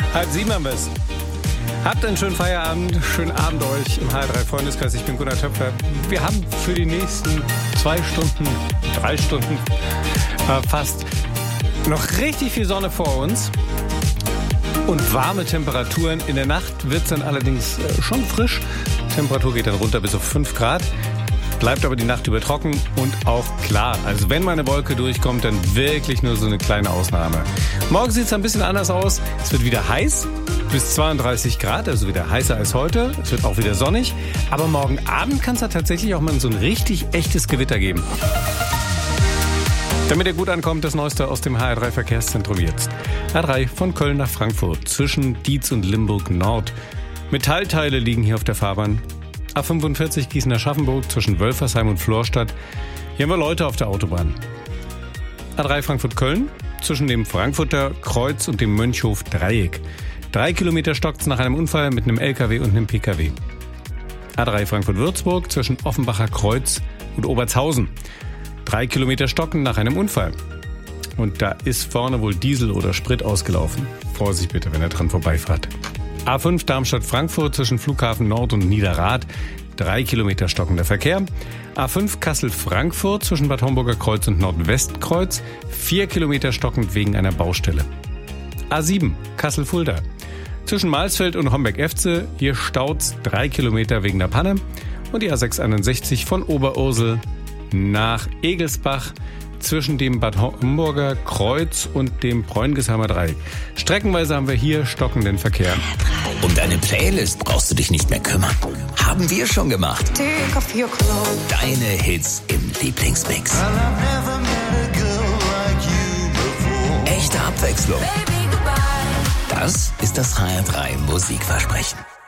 6:30 haben wir es. Habt einen schönen Feierabend, schönen Abend euch im HR3 Freundeskreis. Ich bin Gunnar Töpfer. Wir haben für die nächsten 2 Stunden, 3 Stunden fast noch richtig viel Sonne vor uns und warme Temperaturen. In der Nacht wird es dann allerdings schon frisch. Temperatur geht dann runter bis auf 5 Grad. Bleibt aber die Nacht über trocken und auch klar. Also wenn mal eine Wolke durchkommt, dann wirklich nur so eine kleine Ausnahme. Morgen sieht es ein bisschen anders aus. Es wird wieder heiß, bis 32 Grad, also wieder heißer als heute. Es wird auch wieder sonnig. Aber morgen Abend kann es da tatsächlich auch mal so ein richtig echtes Gewitter geben. Damit ihr gut ankommt, das Neueste aus dem HR3 Verkehrszentrum jetzt. HR3 von Köln nach Frankfurt, zwischen Dietz und Limburg Nord. Metallteile liegen hier auf der Fahrbahn. A45 Gießen-Aschaffenburg zwischen Wölfersheim und Florstadt. Hier haben wir Leute auf der Autobahn. A3 Frankfurt-Köln zwischen dem Frankfurter Kreuz und dem Mönchhof-Dreieck. 3 Kilometer stockt's nach einem Unfall mit einem LKW und einem PKW. A3 Frankfurt-Würzburg zwischen Offenbacher Kreuz und Obertshausen. 3 Kilometer stocken nach einem Unfall. Und da ist vorne wohl Diesel oder Sprit ausgelaufen. Vorsicht bitte, wenn ihr dran vorbeifahrt. A5 Darmstadt-Frankfurt zwischen Flughafen Nord und Niederrad. 3 Kilometer stockender Verkehr. A5 Kassel-Frankfurt zwischen Bad Homburger Kreuz und Nordwestkreuz. 4 Kilometer stockend wegen einer Baustelle. A7 Kassel-Fulda. Zwischen Mahlsfeld und Homberg-Efze. Hier staut's 3 Kilometer wegen der Panne. Und die A661 von Oberursel nach Egelsbach zwischen dem Bad Homburger Kreuz und dem Bräungesheimer Dreieck. Streckenweise haben wir hier stockenden Verkehr. Um deine Playlist brauchst du dich nicht mehr kümmern. Haben wir schon gemacht. Deine Hits im Lieblingsmix. Echte Abwechslung. Das ist das HR3 Musikversprechen.